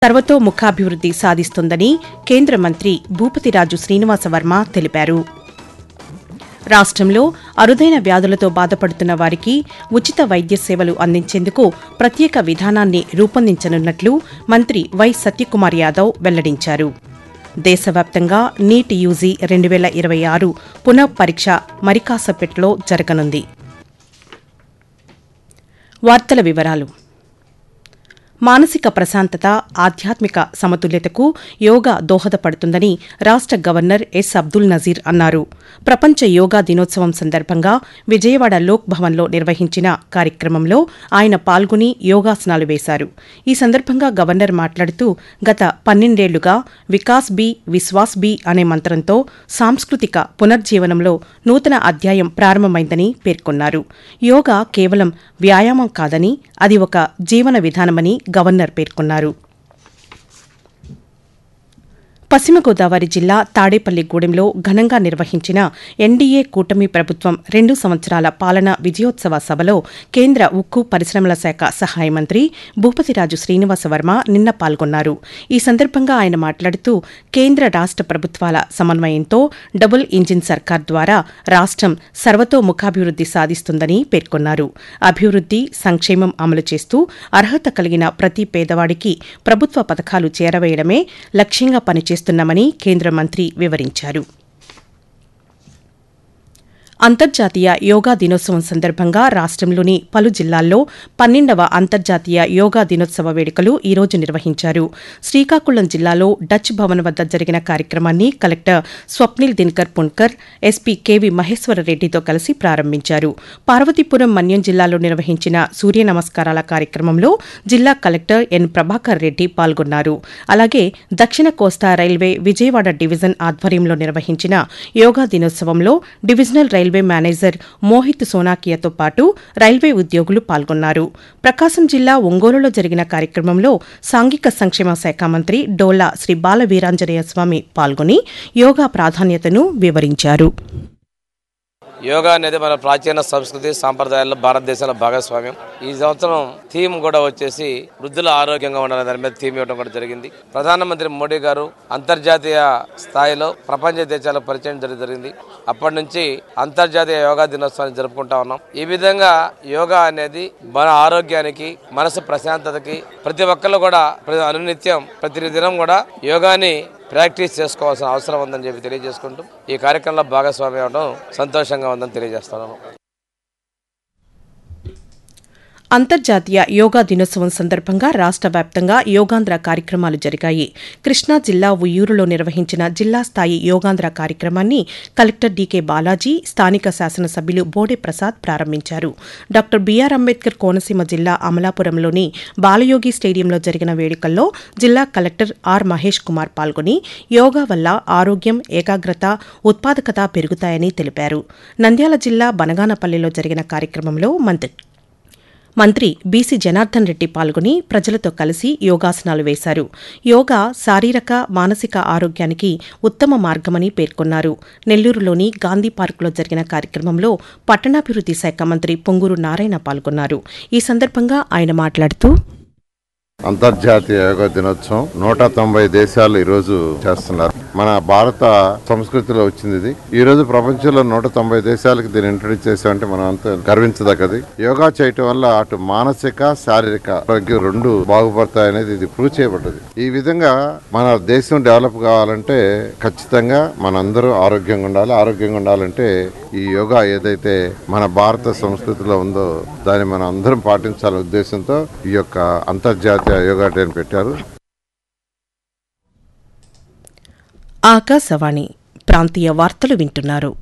సర్వతోముఖాభివృద్ధి సాధిస్తుందని కేంద్ర మంత్రి భూపతిరాజు శ్రీనివాసవర్మ తెలిపారు. రాష్ట్రంలో అరుదైన వ్యాధులతో బాధపడుతున్న వారికి ఉచిత వైద్య సేవలు అందించేందుకు ప్రత్యేక విధానాన్ని రూపొందించనున్నట్లు మంత్రి వై సత్యకుమార్ యాదవ్ వెల్లడించారు. దేశవ్యాప్తంగా నీట్ యూజీ 2026 పునఃపరీక్ష మరికాసపెట్లో జరగనుంది. వార్తల వివరాలు. మానసిక ప్రశాంతత, ఆధ్యాత్మిక సమతుల్యతకు యోగా దోహదపడుతుందని రాష్ట్ర గవర్నర్ ఎస్ అబ్దుల్ నజీర్ అన్నారు. ప్రపంచ యోగా దినోత్సవం సందర్భంగా విజయవాడ లోక్ భవన్లో నిర్వహించిన కార్యక్రమంలో ఆయన పాల్గొని యోగాసనాలు వేశారు. ఈ సందర్భంగా గవర్నర్ మాట్లాడుతూ గత 12 ఏళ్లుగా వికాస్ బి విశ్వాస్ బి అనే మంత్రంతో సాంస్కృతిక పునర్జీవనంలో నూతన అధ్యాయం ప్రారంభమైందని పేర్కొన్నారు. యోగా కేవలం వ్యాయామం కాదని అది ఒక జీవన విధానమని గవర్నర్ పేర్కొన్నారు. పశ్చిమ గోదావరి జిల్లా తాడేపల్లిగూడెంలో ఘనంగా నిర్వహించిన ఎన్డీఏ కూటమి ప్రభుత్వం 2 సంవత్సరాల పాలన విజయోత్సవ సభలో కేంద్ర ఉక్కు పరిశ్రమల శాఖ సహాయ మంత్రి భూపతిరాజు శ్రీనివాసవర్మ నిన్న పాల్గొన్నారు. ఈ సందర్భంగా ఆయన మాట్లాడుతూ కేంద్ర రాష్ట్ర ప్రభుత్వాల సమన్వయంతో డబుల్ ఇంజిన్ సర్కార్ ద్వారా రాష్ట్రం సర్వతోముఖాభివృద్ధి సాధిస్తుందని పేర్కొన్నారు. అభివృద్ధి, సంక్షేమం అమలు చేస్తూ అర్హత కలిగిన ప్రతి పేదవాడికి ప్రభుత్వ పథకాలు చేరవేయడమే లక్ష్యంగా పనిచేస్తున్నామని కేంద్ర మంత్రి వివరించారు. అంతర్జాతీయ యోగా దినోత్సవం సందర్భంగా రాష్ట్రంలోని పలు జిల్లాల్లో 12వ అంతర్జాతీయ యోగా దినోత్సవ వేడుకలు ఈ రోజు నిర్వహించారు. శ్రీకాకుళం జిల్లాలో డచ్ భవన్ వద్ద జరిగిన కార్యక్రమాన్ని collector Swapnil Dinakar Punkar, SP KV మహేశ్వరరెడ్డితో కలిసి ప్రారంభించారు. పార్వతీపురం మన్యం జిల్లాలో నిర్వహించిన సూర్య నమస్కారాల కార్యక్రమంలో జిల్లా కలెక్టర్ ఎన్ ప్రభాకర్ రెడ్డి పాల్గొన్నారు. అలాగే దక్షిణ కోస్తా రైల్వే విజయవాడ డివిజన్ ఆధ్వర్యంలో నిర్వహించిన yoga దినోత్సవంలో divisional railway manager Mohit సోనాకియాతో పాటు రైల్వే ఉద్యోగులు పాల్గొన్నారు. ప్రకాశం జిల్లా ఒంగోలులో జరిగిన కార్యక్రమంలో సాంఘిక సంక్షేమ శాఖ మంత్రి డోలా శ్రీ బాల వీరాంజనేయ స్వామి పాల్గొని యోగా ప్రాధాన్యతను వివరించారు. యోగా అనేది మన ప్రాచీన సంస్కృతి సాంప్రదాయాల్లో భారతదేశంలో భాగస్వామ్యం. ఈ సంవత్సరం థీమ్ కూడా వచ్చేసి వృద్ధుల ఆరోగ్యంగా ఉండాలనే దాని మీద థీమ్ ఇవ్వడం కూడా జరిగింది. ప్రధానమంత్రి మోడీ గారు అంతర్జాతీయ స్థాయిలో ప్రపంచ దేశాలకు పరిచయం జరిగింది. అప్పటి నుంచి అంతర్జాతీయ యోగా దినోత్సవాన్ని జరుపుకుంటా ఉన్నాం. ఈ విధంగా యోగా అనేది మన ఆరోగ్యానికి, మనసు ప్రశాంతతకి ప్రతి ఒక్కళ్ళు కూడా అనునిత్యం ప్రతి దినం కూడా యోగాని ప్రాక్టీస్ చేసుకోవాల్సిన అవసరం ఉందని చెప్పి తెలియజేసుకుంటూ ఈ కార్యక్రమంలో భాగస్వామ్యం అవడం సంతోషంగా ఉందని తెలియజేస్తున్నాను. అంతర్జాతీయ యోగా దినోత్సవం సందర్భంగా రాష్ట్ర వ్యాప్తంగా యోగాంధ్ర కార్యక్రమాలు జరిగాయి. కృష్ణా జిల్లా ఉయ్యూరులో నిర్వహించిన జిల్లా స్థాయి యోగాంధ్ర కార్యక్రమాన్ని కలెక్టర్ డీకే బాలాజీ, స్థానిక శాసనసభ్యులు బోడే ప్రసాద్ ప్రారంభించారు. డాక్టర్ బీఆర్ అంబేద్కర్ కోనసీమ జిల్లా అమలాపురంలోని బాలయోగి స్టేడియంలో జరిగిన వేడుకల్లో జిల్లా కలెక్టర్ ఆర్ మహేష్ కుమార్ పాల్గొని యోగా వల్ల ఆరోగ్యం, ఏకాగ్రత, ఉత్పాదకత పెరుగుతాయని తెలిపారు. నంద్యాల జిల్లా బనగానపల్లిలో జరిగిన కార్యక్రమంలో మంత్రి బీసీ జనార్దన్ రెడ్డి పాల్గొని ప్రజలతో కలిసి యోగాసనాలు వేశారు. యోగా శారీరక, మానసిక ఆరోగ్యానికి ఉత్తమ మార్గమని పేర్కొన్నారు. నెల్లూరులోని గాంధీ పార్కులో జరిగిన కార్యక్రమంలో పట్టణాభివృద్ధి శాఖ మంత్రి పొంగూరు నారాయణ పాల్గొన్నారు. ఈ సందర్భంగా ఆయన మాట్లాడుతూ అంతర్జాతీయ యోగా దినోత్సవం 190 దేశాలు ఈ రోజు చేస్తున్నారు. మన భారత సంస్కృతిలో వచ్చింది ఇది. ఈ రోజు ప్రపంచంలో 190 దేశాలకు దీన్ని ఇంట్రడ్యూస్ చేసామంటే మనం అంతా గర్వించదగ్గది. యోగా చేయటం వల్ల అటు మానసిక, శారీరక ఆరోగ్యం 2 బాగుపడతాయనేది ఇది ప్రూవ్ చేయబడ్డది. ఈ విధంగా మన దేశం డెవలప్ కావాలంటే ఖచ్చితంగా మనందరూ ఆరోగ్యంగా ఉండాలి. ఆరోగ్యంగా ఉండాలంటే ఈ యోగా ఏదైతే మన భారత సంస్కృతిలో ఉందో దాన్ని మనం అందరం పాటించాలనే ఉద్దేశంతో ఈ యొక్క అంతర్జాతీయ యోగా డే పెట్టారు. ఆకాశవాణి ప్రాంతీయ వార్తలు వింటున్నారు.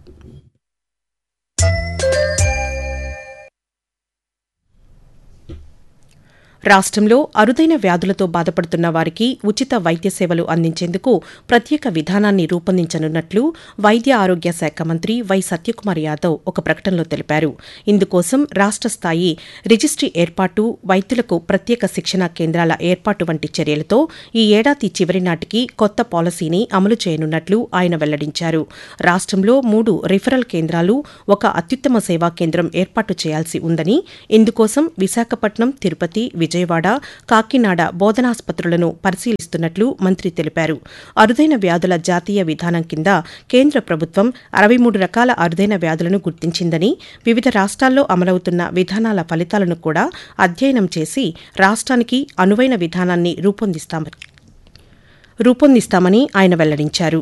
రాష్ట్రంలో అరుదైన వ్యాధులతో బాధపడుతున్న వారికి ఉచిత వైద్య సేవలు అందించేందుకు ప్రత్యేక విధానాన్ని రూపొందించనున్నట్లు వైద్య ఆరోగ్య శాఖ మంత్రి వై సత్యకుమార్ యాదవ్ ఒక ప్రకటనలో తెలిపారు. ఇందుకోసం రాష్ట్ర స్థాయి రిజిస్ట్రీ ఏర్పాటు, వైద్యులకు ప్రత్యేక శిక్షణా కేంద్రాల ఏర్పాటు వంటి చర్యలతో ఈ ఏడాది చివరి నాటికి కొత్త పాలసీని అమలు చేయనున్నట్లు ఆయన వెల్లడించారు. రాష్ట్రంలో 3 రిఫరల్ కేంద్రాలు, 1 అత్యుత్తమ సేవా కేంద్రం ఏర్పాటు చేయాల్సి ఉందని, ఇందుకోసం విశాఖపట్నం, తిరుపతి, విజయవాడ, కాకినాడ బోధనాసుపత్రులను పరిశీలిస్తున్నట్లు మంత్రి తెలిపారు. అరుదైన వ్యాధుల జాతీయ విధానం కింద కేంద్ర ప్రభుత్వం 63 రకాల అరుదైన వ్యాధులను గుర్తించిందని, వివిధ రాష్ట్రాల్లో అమలవుతున్న విధానాల ఫలితాలను కూడా అధ్యయనం చేసి రాష్ట్రానికి అనువైన విధానాన్ని రూపొందిస్తామని ఆయన వెల్లడించారు.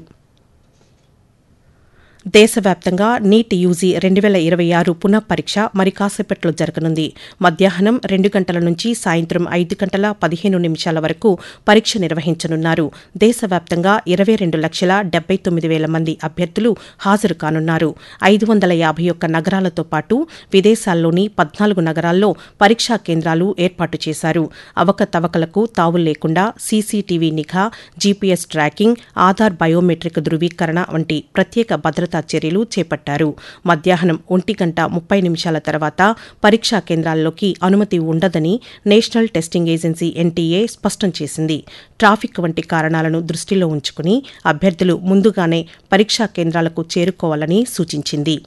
దేశవ్యాప్తంగా నీట్ యూజీ 2026 పునః పరీక్ష మరి కాసేపట్లో జరగనుంది. మధ్యాహ్నం 2 గంటల నుంచి సాయంత్రం 5 గంటల 15 నిమిషాల వరకు పరీక్ష నిర్వహించనున్నారు. దేశవ్యాప్తంగా 22,79,000 మంది అభ్యర్థులు హాజరు కానున్నారు. 551 నగరాలతో పాటు విదేశాల్లోని 14 నగరాల్లో పరీక్షా కేంద్రాలు ఏర్పాటు చేశారు. అవకతవకలకు తావు లేకుండా సీసీటీవీ నిఘా, జీపీఎస్ ట్రాకింగ్, ఆధార్ బయోమెట్రిక్ ధృవీకరణ వంటి ప్రత్యేక భద్రతా చర్యలు చేపట్టారు. మధ్యాహ్నం 1:30 తర్వాత పరీక్షా కేంద్రాల్లోకి అనుమతి ఉండదని నేషనల్ టెస్టింగ్ ఏజెన్సీ ఎన్టీఏ స్పష్టం చేసింది. ట్రాఫిక్ వంటి కారణాలను దృష్టిలో ఉంచుకుని అభ్యర్థులు ముందుగానే పరీక్షా కేంద్రాలకు చేరుకోవాలని సూచించింది.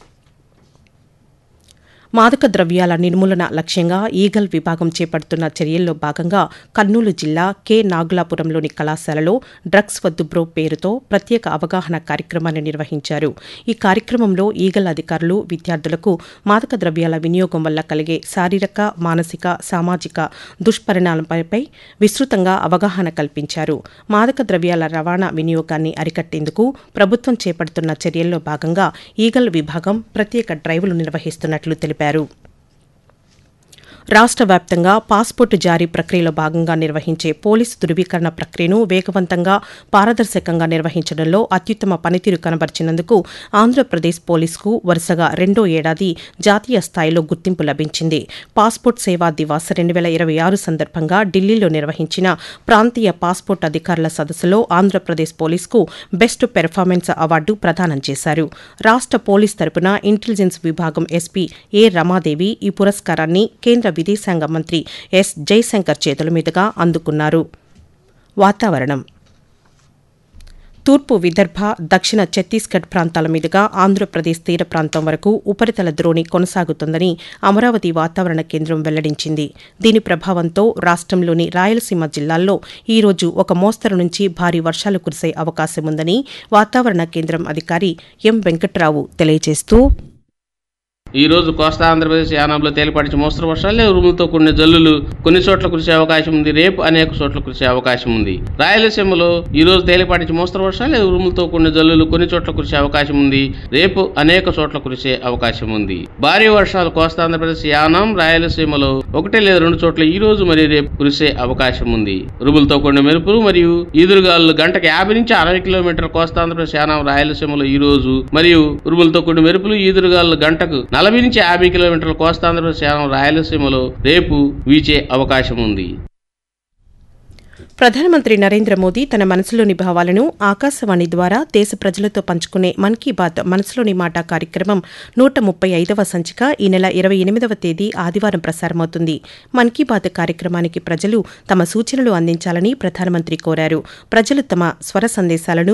మాదక ద్రవ్యాల నిర్మూలన లక్ష్యంగా ఈగల్ విభాగం చేపడుతున్న చర్యల్లో భాగంగా కర్నూలు జిల్లా కె. నాగులాపురంలోని కళాశాలలో డ్రగ్స్ వద్దు బ్రో పేరుతో ప్రత్యేక అవగాహన కార్యక్రమాన్ని నిర్వహించారు. ఈ కార్యక్రమంలో ఈగల్ అధికారులు విద్యార్థులకు మాదక ద్రవ్యాల వినియోగం వల్ల కలిగే శారీరక, మానసిక, సామాజిక దుష్పరిణామాలపై విస్తృతంగా అవగాహన కల్పించారు. మాదక ద్రవ్యాల రవాణా వినియోగాన్ని అరికట్టేందుకు ప్రభుత్వం చేపడుతున్న చర్యల్లో భాగంగా ఈగల్ విభాగం ప్రత్యేక డ్రైవ్లు నిర్వహిస్తున్నట్లు తెలిపారు. రాష్ట్ర వ్యాప్తంగా పాస్పోర్టు జారీ ప్రక్రియలో భాగంగా నిర్వహించే పోలీసు ధృవీకరణ ప్రక్రియను వేగవంతంగా, పారదర్శకంగా నిర్వహించడంలో అత్యుత్తమ పనితీరు కనబర్చినందుకు ఆంధ్రప్రదేశ్ పోలీసుకు వరుసగా 2వ ఏడాది జాతీయ స్థాయిలో గుర్తింపు లభించింది. పాస్పోర్ట్ సేవా దివాస్ 2026 సందర్భంగా ఢిల్లీలో నిర్వహించిన ప్రాంతీయ పాస్పోర్ట్ అధికారుల సదస్సులో ఆంధ్రప్రదేశ్ పోలీసుకు బెస్ట్ పెర్ఫార్మెన్స్ అవార్డు ప్రదానం చేశారు. రాష్ట్ర పోలీస్ తరపున ఇంటెలిజెన్స్ విభాగం ఎస్పీ ఏ. రమాదేవి ఈ పురస్కారాన్ని కేంద్ర విదేశాంగ మంత్రి ఎస్. జైశంకర్ చేతుల మీదుగా అందుకున్నారు. వాతావరణం. తూర్పు విదర్భ, దక్షిణ ఛత్తీస్గఢ్ ప్రాంతాల మీదుగా ఆంధ్రప్రదేశ్ తీర ప్రాంతం వరకు ఉపరితల ద్రోణి కొనసాగుతుందని అమరావతి వాతావరణ కేంద్రం వెల్లడించింది. దీని ప్రభావంతో రాష్ట్రంలోని రాయలసీమ జిల్లాల్లో ఈ రోజు ఒక మోస్తరు నుంచి భారీ వర్షాలు కురిసే అవకాశముందని వాతావరణ కేంద్రం అధికారి ఎం. వెంకట్రావు తెలియజేస్తూ, ఈ రోజు కోస్తా ఆంధ్రప్రదేశ్ యానాంలో తేలిపాటి మోస్తరు వర్షాలు, ఉరుములతో కూడిన జల్లులు కొన్ని చోట్ల కురిసే అవకాశం ఉంది. రేపు అనేక చోట్ల కురిసే అవకాశం ఉంది. రాయలసీమలో ఈ రోజు తేలిపాటి మోస్తరు వర్షాలు, ఉరుములతో కూడిన జల్లులు కొన్ని చోట్ల కురిసే అవకాశం ఉంది. రేపు అనేక చోట్ల కురిసే అవకాశం ఉంది. భారీ వర్షాలు కోస్తా ఆంధ్రప్రదేశ్ యానాం, రాయలసీమలో 1 లేదా 2 చోట్ల ఈ రోజు మరియు రేపు కురిసే అవకాశం ఉంది. ఉరుములతో కూడిన మెరుపులు మరియు ఈదురుగాలు గంటకు 50 నుంచి 60 కిలోమీటర్ల కోస్తా ఆంధ్రప్రదేశ్ యానాం, రాయలసీమలో ఈ రోజు మరియు ఉరుములతో కూడిన మెరుపులు ఈదురుగాలు గంటకు 40 నుంచి 50 కిలోమీటర్ల కోస్తా ఆంధ్రప్రదేశ్ రాయలసీమలో రేపు వీచే అవకాశం ఉంది. ప్రధానమంత్రి నరేంద్ర మోదీ తన మనసులోని భావాలను ఆకాశవాణి ద్వారా దేశ ప్రజలతో పంచుకునే మన్ కీ బాత్ మనసులోని మాట కార్యక్రమం 135వ సంచిక ఈ నెల 28వ తేదీ ఆదివారం ప్రసారమవుతుంది. మన్ కీ బాత్ కార్యక్రమానికి ప్రజలు తమ సూచనలు అందించాలని ప్రధానమంత్రి కోరారు. ప్రజలు తమ స్వర సందేశాలను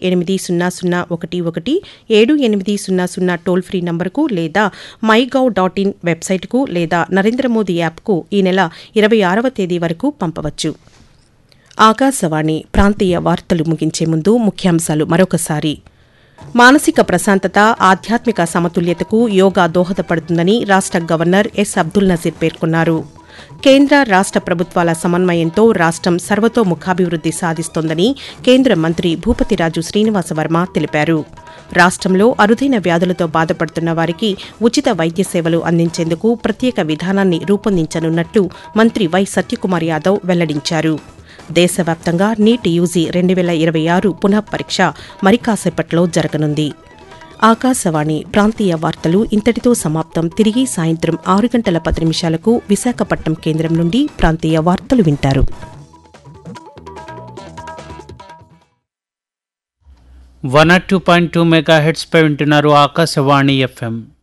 18001178000 టోల్ ఫ్రీ నంబర్కు లేదా mygov.in వెబ్సైట్కు లేదా నరేంద్ర మోదీ యాప్కు ఈ నెల 26వ తేదీ వరకు పంపవచ్చు. ఆకాశవాణి ప్రాంతీయ వార్తలు ముగించే ముందు ముఖ్యాంశాలు మరొకసారి. మానసిక ప్రశాంతత, ఆధ్యాత్మిక సమతుల్యతకు యోగా దోహదపడుతుందని రాష్ట్ర గవర్నర్ ఎస్. అబ్దుల్ నజీర్ పేర్కొన్నారు. కేంద్ర రాష్ట్ర ప్రభుత్వాల సమన్వయంతో రాష్ట్రం సర్వతోముఖాభివృద్ది సాధిస్తోందని కేంద్ర మంత్రి భూపతిరాజు శ్రీనివాసవర్మ తెలిపారు. రాష్ట్రంలో అరుదైన వ్యాధులతో బాధపడుతున్న వారికి ఉచిత వైద్య సేవలు అందించేందుకు ప్రత్యేక విధానాన్ని రూపొందించనున్నట్లు మంత్రి వై. సత్యకుమార్ యాదవ్ వెల్లడించారు. దేశవ్యాప్తంగా నీట్ యూజీ 2026 పునః పరీక్ష మరి కాసేపట్లో జరగనుంది. ఆకాశవాణి ప్రాంతీయ వార్తలు ఇంతటితో సమాప్తం. తిరిగి సాయంత్రం 6:10 విశాఖపట్నం కేంద్రం నుండి ప్రాంతీయ వార్తలు వింటారు. 102.2 మెగాహెర్ట్జ్ పై వింటున్నారు ఆకాశవాణి FM.